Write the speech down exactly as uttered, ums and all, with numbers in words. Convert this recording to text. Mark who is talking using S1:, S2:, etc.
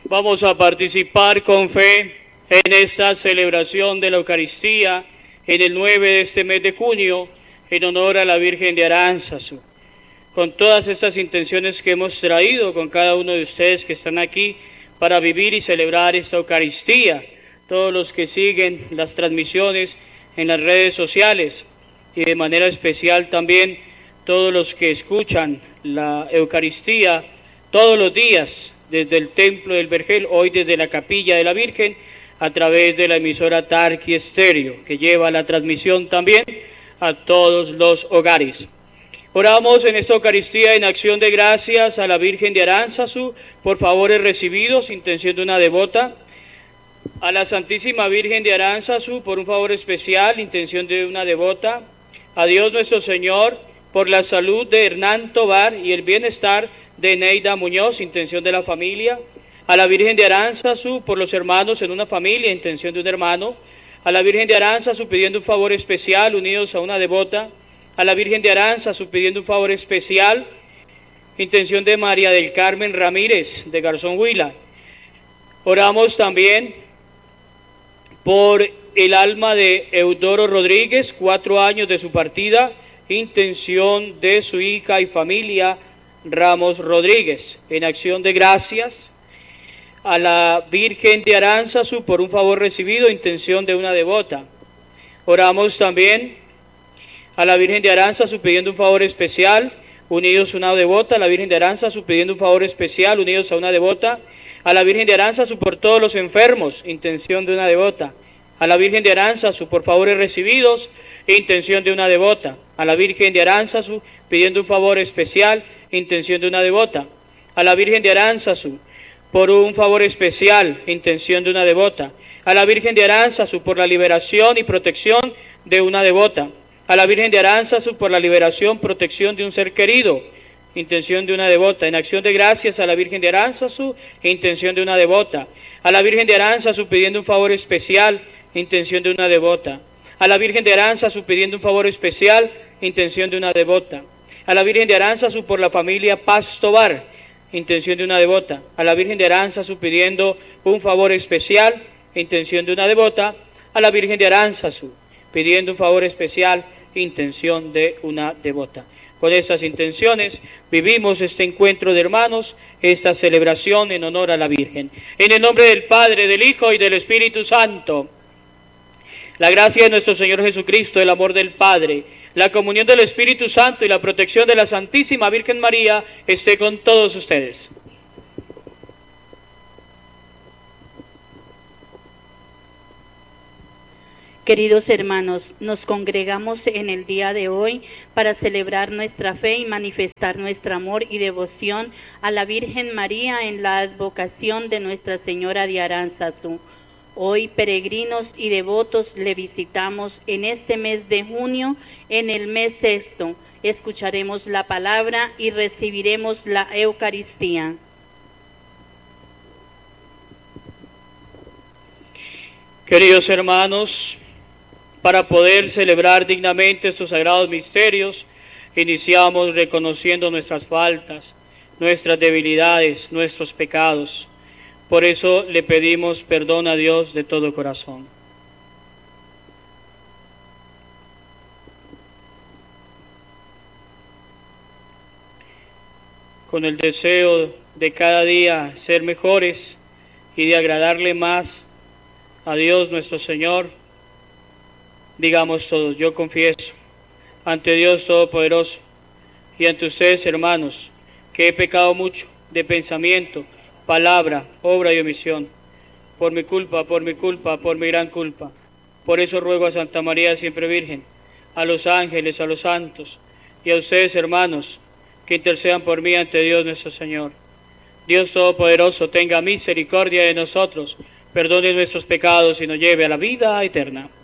S1: Vamos a participar con fe en esta celebración de la Eucaristía en el nueve de este mes de junio, en honor a la Virgen de Aránzazu. Con todas estas intenciones que hemos traído con cada uno de ustedes que están aquí para vivir y celebrar esta Eucaristía, todos los que siguen las transmisiones en las redes sociales y de manera especial también todos los que escuchan la Eucaristía todos los días desde el Templo del Vergel, hoy desde la Capilla de la Virgen, a través de la emisora Tarqui Estéreo, que lleva la transmisión también a todos los hogares. Oramos en esta Eucaristía en acción de gracias a la Virgen de Aránzazu por favores recibidos, intención de una devota. A la Santísima Virgen de Aránzazu por un favor especial, intención de una devota. A Dios nuestro Señor por la salud de Hernán Tobar y el bienestar de Neida Muñoz, intención de la familia. A la Virgen de Aránzazu por los hermanos en una familia, intención de un hermano. A la Virgen de Aránzazu pidiendo un favor especial, unidos a una devota. A la Virgen de Aránzazu pidiendo un favor especial, intención de María del Carmen Ramírez de Garzón Huila. Oramos también por el alma de Eudoro Rodríguez, cuatro años de su partida, intención de su hija y familia Ramos Rodríguez. En acción de gracias a la Virgen de Aránzazu por un favor recibido, intención de una devota. Oramos también a la Virgen de Aránzazu pidiendo un favor especial, unidos a una devota. A la Virgen de Aránzazu pidiendo un favor especial, unidos a una devota. A la Virgen de Aránzazu por todos los enfermos, intención de una devota. A la Virgen de Aránzazu por favores recibidos, intención de una devota. A la Virgen de Aránzazu pidiendo un favor especial, intención de una devota. A la Virgen de Aránzazu por un favor especial, intención de una devota. A la Virgen de Aránzazu por la liberación y protección de una devota. A la Virgen de Aránzazu por la liberación, protección de un ser querido, intención de una devota. En acción de gracias a la Virgen de Aránzazu, intención de una devota. A la Virgen de Aránzazu pidiendo un favor especial, intención de una devota. A la Virgen de Aránzazu pidiendo un favor especial, intención de una devota. A la Virgen de Aránzazu por la familia Paz Tobar, intención de una devota. A la Virgen de Aránzazu pidiendo un favor especial, intención de una devota. A la Virgen de Aránzazu pidiendo un favor especial, intención de una devota. Con estas intenciones vivimos este encuentro de hermanos, esta celebración en honor a la Virgen. En el nombre del Padre, del Hijo y del Espíritu Santo, la gracia de nuestro Señor Jesucristo, el amor del Padre, la comunión del Espíritu Santo y la protección de la Santísima Virgen María esté con todos ustedes.
S2: Queridos hermanos, nos congregamos en el día de hoy para celebrar nuestra fe y manifestar nuestro amor y devoción a la Virgen María en la advocación de Nuestra Señora de Aránzazu. Hoy, peregrinos y devotos, le visitamos en este mes de junio, en el mes sexto. Escucharemos la palabra y recibiremos la Eucaristía.
S1: Queridos hermanos, para poder celebrar dignamente estos sagrados misterios, iniciamos reconociendo nuestras faltas, nuestras debilidades, nuestros pecados. Por eso le pedimos perdón a Dios de todo corazón. Con el deseo de cada día ser mejores y de agradarle más a Dios nuestro Señor, digamos todos: yo confieso ante Dios Todopoderoso y ante ustedes, hermanos, que he pecado mucho de pensamiento, palabra, obra y omisión, por mi culpa, por mi culpa, por mi gran culpa. Por eso ruego a Santa María siempre Virgen, a los ángeles, a los santos y a ustedes, hermanos, que intercedan por mí ante Dios nuestro Señor. Dios Todopoderoso tenga misericordia de nosotros, perdone nuestros pecados y nos lleve a la vida eterna.